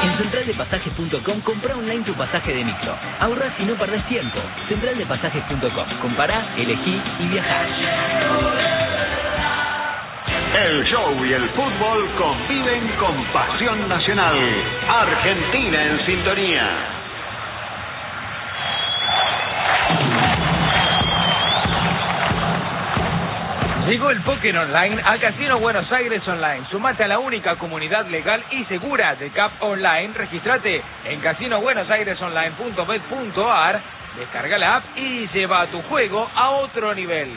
En centraldepasajes.com comprá online tu pasaje de micro. Ahorrás y no perdés tiempo. Centraldepasajes.com. Compará, elegí y viajá. El show y el fútbol conviven con pasión nacional. Argentina en sintonía. Llegó el póker online a Casino Buenos Aires Online. Sumate a la única comunidad legal y segura de CAP Online. Regístrate en casinobuenosairesonline.bet.ar. Descarga la app y lleva tu juego a otro nivel.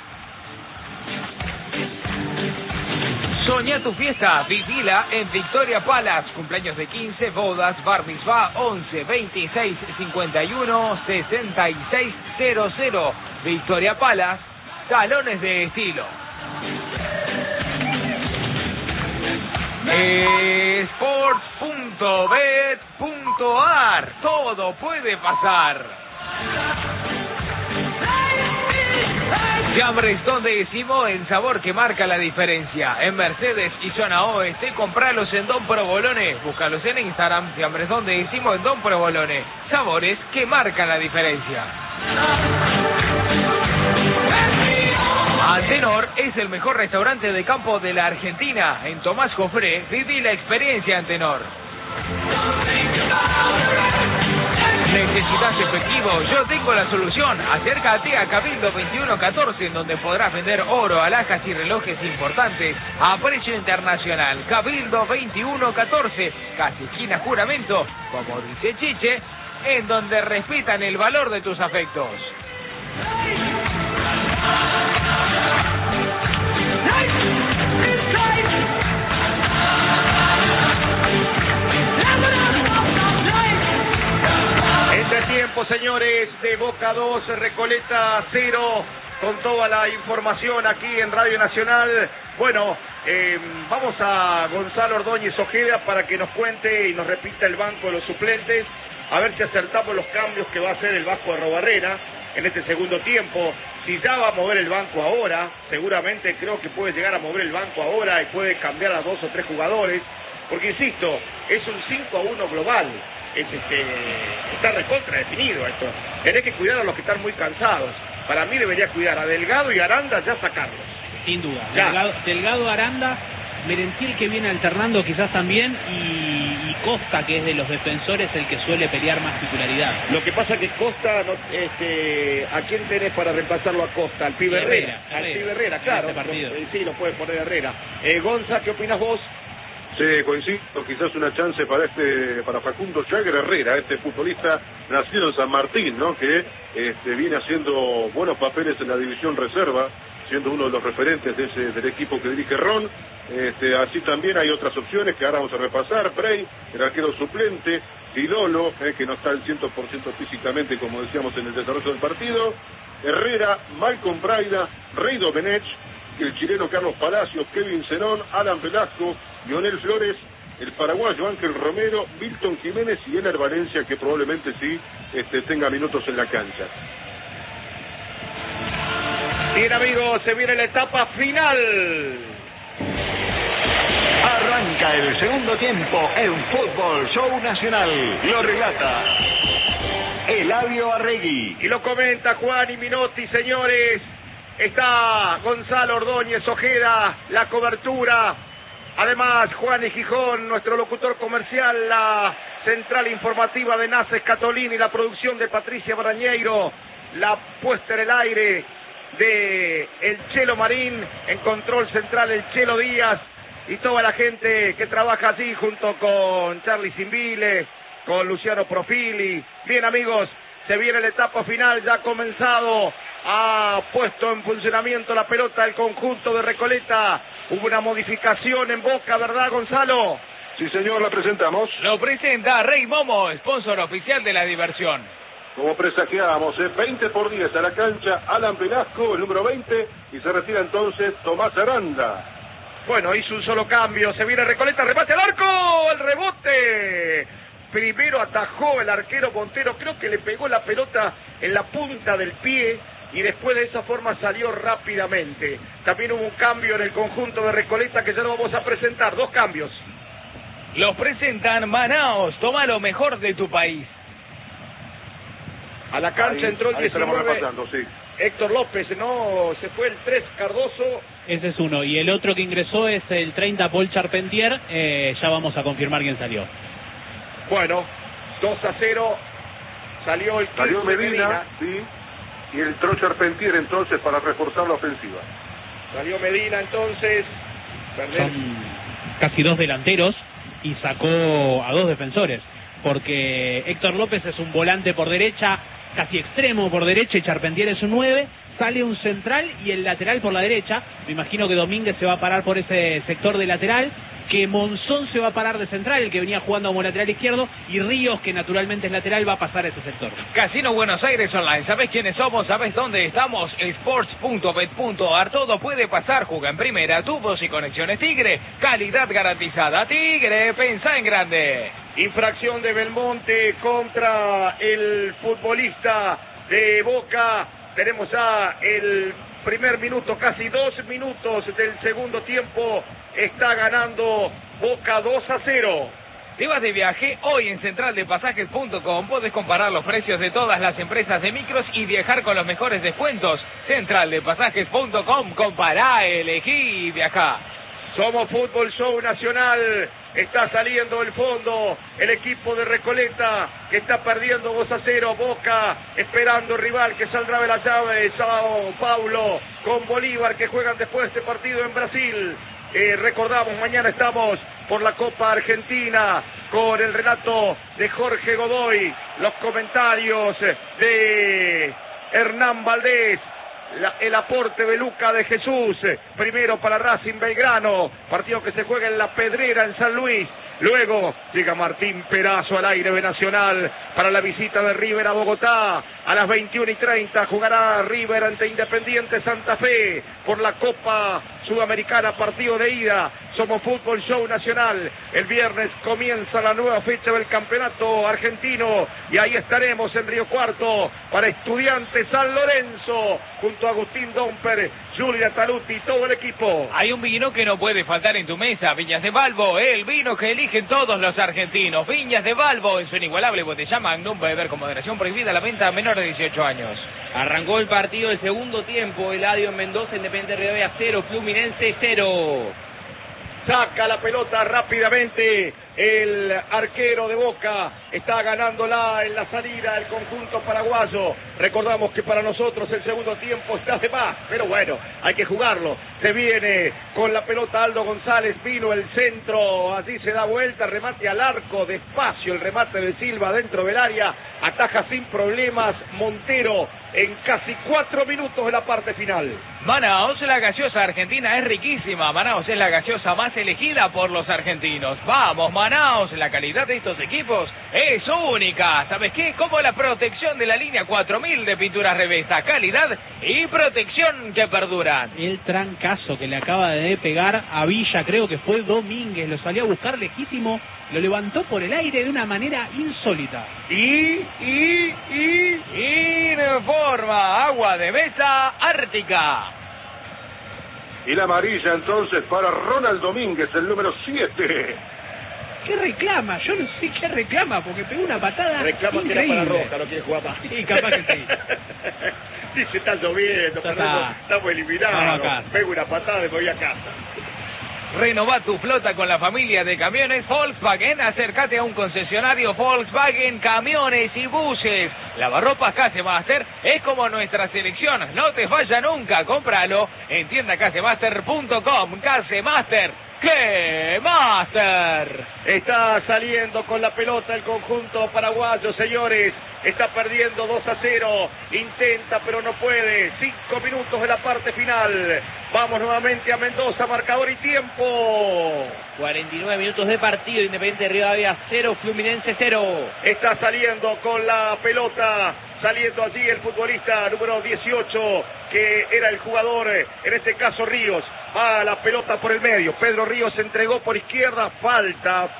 Soñá tu fiesta, vivila en Victoria Palace. Cumpleaños de 15, bodas, bar mitzvah, 11 26 51 66 00. Victoria Palace, salones de estilo. Sports.bet.ar. Todo puede pasar. Fiambres donde decimos el sabor que marca la diferencia. En Mercedes y zona oeste, compralos en Don Provolone. Búscalos en Instagram, Fiambres donde decimos en Don Provolone. Sabores que marcan la diferencia. Antenor es el mejor restaurante de campo de la Argentina. En Tomás Jofré, viví la experiencia Antenor. ¿Necesitas efectivo? Yo tengo la solución. Acércate a Cabildo 2114, en donde podrás vender oro, alhajas y relojes importantes a precio internacional. Cabildo 2114, casi esquina Juramento, como dice Chiche, en donde respetan el valor de tus afectos. Tiempo, señores, de Boca 2, Recoleta 0, con toda la información aquí en Radio Nacional. Bueno, vamos a Gonzalo Ordóñez Ojeda para que nos cuente y nos repita el banco de los suplentes, a ver si acertamos los cambios que va a hacer el Vasco Arrobarrena en este segundo tiempo. Si ya va a mover el banco ahora, seguramente creo que puede llegar a mover el banco ahora y puede cambiar a 2 o 3 jugadores, porque insisto, es un 5-1 global. Está recontra definido esto. Tenés que cuidar a los que están muy cansados. Para mí debería cuidar a Delgado y Aranda, ya sacarlos. Sin duda. Delgado, Aranda, Merentiel que viene alternando quizás también, y Costa, que es de los defensores el que suele pelear más titularidad. Lo que pasa que Costa, ¿a quién tenés para reemplazarlo a Costa? Al pibe Herrera. Al pibe Herrera, claro. Sí, lo puede poner Herrera. Gonza, ¿qué opinas vos? Sí, coincido, quizás una chance para Facundo Jagger Herrera, este futbolista nacido en San Martín, ¿no? Que viene haciendo buenos papeles en la división reserva, siendo uno de los referentes del equipo que dirige Ron. Así también hay otras opciones que ahora vamos a repasar. Prey, el arquero suplente, Filolo, que no está al 100% físicamente, como decíamos en el desarrollo del partido. Herrera, Malcolm Braida, Rey Domenech, el chileno Carlos Palacios, Kevin Zenón, Alan Velasco, Lionel Flores, el paraguayo Ángel Romero, Milton Jiménez y Ener Valencia, que probablemente sí tenga minutos en la cancha. Bien, amigos, se viene la etapa final. Arranca el segundo tiempo en Fútbol Show Nacional. Lo relata Eladio Arregui y lo comenta Juan y Minotti, señores. Está Gonzalo Ordóñez Ojeda, la cobertura. Además, Juan y Gijón, nuestro locutor comercial, la central informativa de Naces Catolini, la producción de Patricia Brañeiro, la puesta en el aire de el Chelo Marín, en control central el Chelo Díaz y toda la gente que trabaja allí junto con Charly Simbile, con Luciano Profili. Bien, amigos, se viene la etapa final, ya ha comenzado, ha puesto en funcionamiento la pelota el conjunto de Recoleta. Hubo una modificación en Boca, ¿verdad, Gonzalo? Sí, señor, la presentamos. Lo presenta Rey Momo, sponsor oficial de la diversión. Como presagiábamos, 20 por 10 a la cancha, Alan Velasco, el número 20, y se retira entonces Tomás Aranda. Bueno, hizo un solo cambio, se viene Recoleta, remate al arco, el rebote. Primero atajó el arquero Montero, creo que le pegó la pelota en la punta del pie y después de esa forma salió rápidamente. También hubo un cambio en el conjunto de Recoleta que ya lo vamos a presentar, 2 cambios. Los presentan Manaos, toma lo mejor de tu país. A la cancha entró el ahí estaremos 19, repasando, sí. Héctor López, no, se fue el 3 Cardoso. Ese es uno. Y el otro que ingresó es el 30 Paul Charpentier. Ya vamos a confirmar quién salió. Bueno, 2-0, salió el 15 Salió Medina, sí, y entró Charpentier entonces para reforzar la ofensiva. Salió Medina entonces. Son casi 2 delanteros y sacó a 2 defensores. Porque Héctor López es un volante por derecha, casi extremo por derecha, y Charpentier es un 9. Sale un central y el lateral por la derecha. Me imagino que Domínguez se va a parar por ese sector de lateral, que Monzón se va a parar de central, el que venía jugando como lateral izquierdo, y Ríos, que naturalmente es lateral, va a pasar a ese sector. Casino Buenos Aires Online, ¿sabés quiénes somos? ¿Sabés dónde estamos? Sports.bet.ar, todo puede pasar, juega en primera, tubos y conexiones Tigre, calidad garantizada. Tigre, pensá en grande. Infracción de Belmonte contra el futbolista de Boca. Tenemos ya el primer minuto, casi 2 minutos del segundo tiempo. Está ganando Boca 2-0. Te vas de viaje, hoy en centraldepasajes.com podés comparar los precios de todas las empresas de micros y viajar con los mejores descuentos. Centraldepasajes.com, compará, elegí y viajá. Somos Fútbol Show Nacional. Está saliendo el fondo el equipo de Recoleta, que está perdiendo 2-0. Boca esperando rival que saldrá de la llave de Sao Paulo con Bolívar, que juegan después de este partido en Brasil. Recordamos, mañana estamos por la Copa Argentina con el relato de Jorge Godoy, los comentarios de Hernán Valdés. El aporte de Luca de Jesús, primero para Racing Belgrano, partido que se juega en La Pedrera en San Luis. Luego llega Martín Perazo al aire de Nacional para la visita de River a Bogotá. A las 21:30 jugará River ante Independiente Santa Fe por la Copa Sudamericana, partido de ida. Somos Fútbol Show Nacional. El viernes comienza la nueva fecha del campeonato argentino y ahí estaremos en Río Cuarto para Estudiantes San Lorenzo junto a Agustín Domper, Julia Taluti y todo el equipo. Hay un vino que no puede faltar en tu mesa, Viñas de Balbo, el vino que eligen todos los argentinos. Viñas de Balbo, en su inigualable botella Magnum, beber con moderación, prohibida la venta a menores de 18 años. Arrancó el partido del segundo tiempo, Eladio Mendoza, Independiente Rivadavia 0, Fluminense 0. Saca la pelota rápidamente el arquero de Boca. Está ganándola en la salida el conjunto paraguayo. Recordamos que para nosotros el segundo tiempo está de más, pero bueno, hay que jugarlo. Se viene con la pelota Aldo González, vino el centro, allí se da vuelta, remate al arco, despacio el remate de Silva dentro del área, ataja sin problemas Montero en casi 4 minutos de la parte final. Manaos, la gaseosa argentina es riquísima. Manaos es la gaseosa más elegida por los argentinos. Vamos, Manaos, la calidad de estos equipos es única. ¿Sabes qué? Como la protección de la línea 4000 de pinturas Revesta. Calidad y protección que perduran. El trancazo que le acaba de pegar a Villa, creo que fue Domínguez, lo salió a buscar lejísimo, lo levantó por el aire de una manera insólita. Informa Agua de Mesa Ártica. Y la amarilla entonces para Ronald Domínguez, el número 7. ¿Qué reclama? Yo no sé qué reclama, porque pegó una patada Reclama que era increíble. para Roja, no quiere jugar más. Sí, capaz que sí. Dice, está lloviendo, Ya está. estamos eliminados. Vamos a casa. Pego una patada y me voy a casa. Renová tu flota con la familia de camiones Volkswagen. Acércate a un concesionario Volkswagen, camiones y buses. Lavarropas Casemaster es como nuestra selección. No te falla nunca. Cómpralo en tiendacasemaster.com. Casemaster. ¡Qué Master! Está saliendo con la pelota el conjunto paraguayo, señores. Está perdiendo 2-0. Intenta, pero no puede. 5 minutos de la parte final. Vamos nuevamente a Mendoza, marcador y tiempo. 49 minutos de partido, Independiente Rivadavia 0, Fluminense 0. Está saliendo con la pelota. Saliendo allí el futbolista número 18, que era el jugador, en este caso Ríos. Va la pelota por el medio. Pedro Ríos entregó por izquierda. Falta,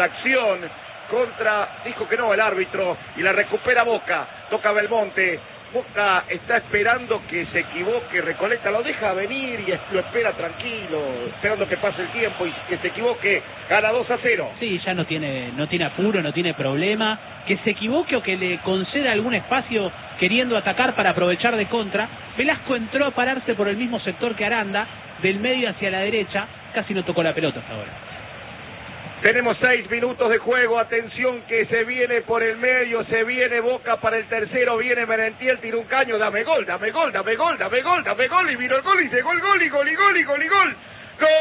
infracción contra, dijo que no el árbitro, y la recupera Boca. Toca Belmonte. Boca está esperando que se equivoque Recoleta, lo deja venir y lo espera tranquilo, esperando que pase el tiempo y que se equivoque, gana 2-0. Sí, ya no tiene apuro, no tiene problema, que se equivoque o que le conceda algún espacio queriendo atacar para aprovechar de contra. Velasco entró a pararse por el mismo sector que Aranda, del medio hacia la derecha, casi no tocó la pelota hasta ahora. Tenemos 6 minutos de juego, atención que se viene por el medio, se viene Boca para el tercero, viene Merentiel, tira un caño, dame gol, dame gol, dame gol, dame gol, dame gol, y vino el gol, y llegó el gol, y gol, y gol, y gol, y gol.